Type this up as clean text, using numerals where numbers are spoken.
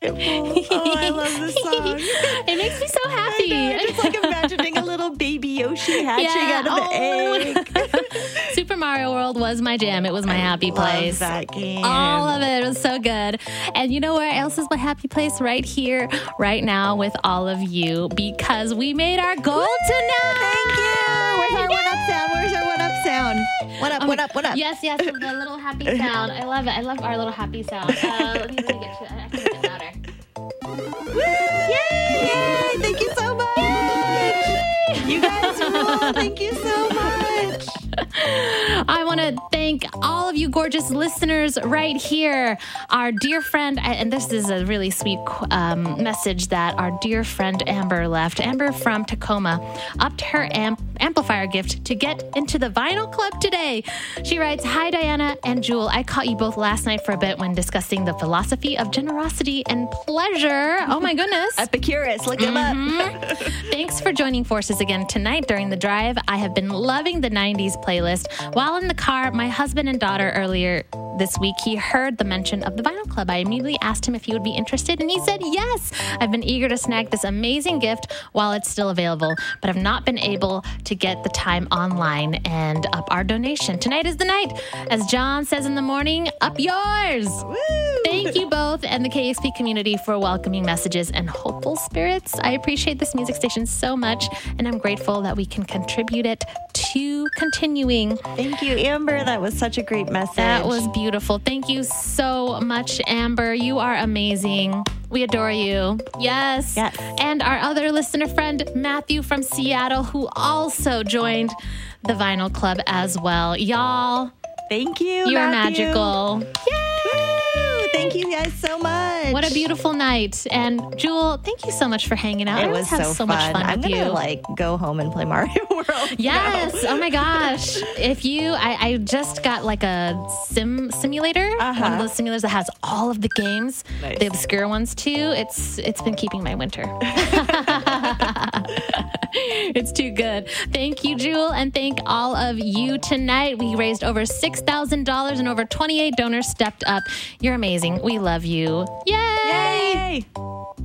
basketball. Oh, I love this song. It makes me so happy. I'm just like imagining a little baby Yoshi hatching out of the egg. Super Mario World was my jam. It was my happy place. Love that game. All of it. It was so good. And you know where else is my happy place? Right here, right now with all of you, because we made our goal tonight. Thank you. Where's our one-up sound? Where's our one-up sound? One up. Yes, the little happy sound. I love it. I love our little happy sound. Let me get to it. I can make it louder. Woo! Yay! Thank you so much. Yay! You guys rule. Thank you so much. I want to thank all of you gorgeous listeners right here. Our dear friend, and this is a really sweet message that our dear friend Amber left. Amber from Tacoma upped her amplifier gift to get into the Vinyl Club today. She writes, "Hi, Diana and Jewel. I caught you both last night for a bit when discussing the philosophy of generosity and pleasure." Oh, my goodness. Epicurus, look him up. Thanks for joining forces again tonight during the drive. I have been loving the 90s playlist. While in the car, my husband and daughter earlier this week, he heard the mention of the Vinyl Club. I immediately asked him if he would be interested, and he said yes. I've been eager to snag this amazing gift while it's still available, but I've not been able to get the time online and up our donation. Tonight is the night. As John says in the morning, up yours. Woo! Thank you both and the KXP community for welcoming messages and hopeful spirits. I appreciate this music station so much, and I'm grateful that we can contribute it to continuing. Thank you, Amber. That was such a great message. That was beautiful. Thank you so much, Amber. You are amazing. We adore you. Yes. And our other listener friend, Matthew from Seattle, who also joined the Vinyl Club as well. Y'all. Thank you, You're Matthew. magical. Yay! Thank you guys so much. What a beautiful night. And Jewel, thank you so much for hanging out. It I was always have so much fun I'm with you. gonna go home and play Mario World. Yes. Oh my gosh. If you, I just got like a simulator, one of those simulators that has all of the games, the obscure ones too. It's been keeping my winter. It's too good. Thank you, Jewel, and thank all of you tonight. We raised over $6,000 and over 28 donors stepped up. You're amazing. We love you. Yay! Yay!